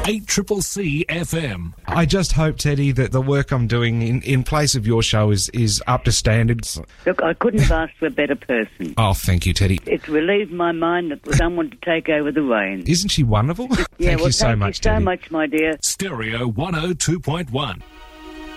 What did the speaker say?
8CCC FM. I just hope, Teddy, that the work I'm doing in place of your show is up to standards. Look, I couldn't have asked for a better person. Oh, thank you, Teddy. It's relieved my mind that someone to take over the reins. Isn't she wonderful? Yeah, Thank you so much, Thank you so Teddy. much, my dear. Stereo 102.1.